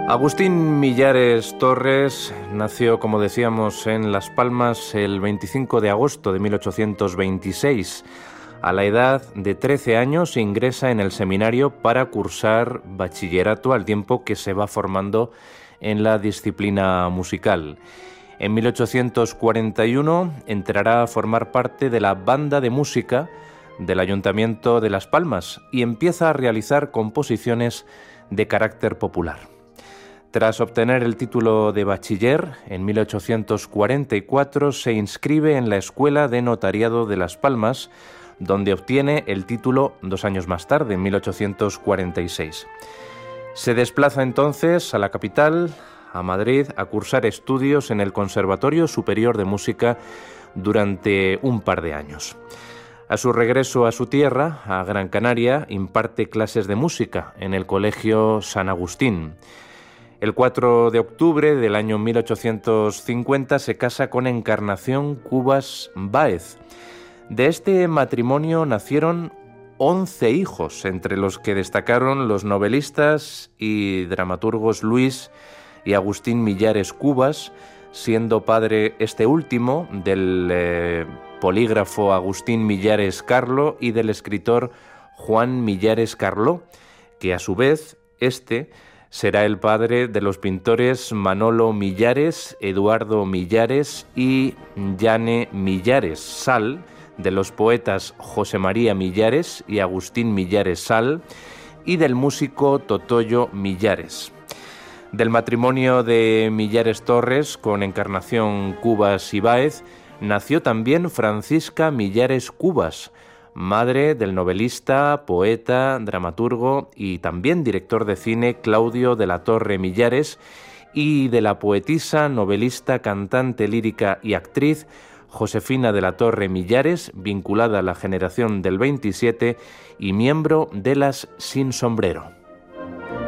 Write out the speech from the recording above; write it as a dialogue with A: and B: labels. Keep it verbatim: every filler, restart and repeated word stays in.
A: Agustín Millares Torres nació, como decíamos, en Las Palmas el veinticinco de agosto de mil ochocientos veintiséis. A la edad de trece años ingresa en el seminario para cursar bachillerato al tiempo que se va formando en la disciplina musical. En mil ochocientos cuarenta y uno entrará a formar parte de la banda de música del Ayuntamiento de Las Palmas y empieza a realizar composiciones de carácter popular. Tras obtener el título de bachiller, en mil ochocientos cuarenta y cuatro se inscribe en la Escuela de Notariado de Las Palmas, donde obtiene el título dos años más tarde, en mil ochocientos cuarenta y seis. Se desplaza entonces a la capital, a Madrid, a cursar estudios en el Conservatorio Superior de Música durante un par de años. A su regreso a su tierra, a Gran Canaria, imparte clases de música en el Colegio San Agustín. El cuatro de octubre del año mil ochocientos cincuenta se casa con Encarnación Cubas Báez. De este matrimonio nacieron once hijos, entre los que destacaron los novelistas y dramaturgos Luis y Agustín Millares Cubas, siendo padre este último del eh, polígrafo Agustín Millares Carlo y del escritor Juan Millares Carló, que a su vez este será el padre de los pintores Manolo Millares, Eduardo Millares y Llane Millares Sal, de los poetas José María Millares y Agustín Millares Sal, y del músico Totoyo Millares. Del matrimonio de Millares Torres con Encarnación Cubas y Báez nació también Francisca Millares Cubas, madre del novelista, poeta, dramaturgo y también director de cine Claudio de la Torre Millares y de la poetisa, novelista, cantante lírica y actriz Josefina de la Torre Millares, vinculada a la generación del veintisiete y miembro de las Sin Sombrero.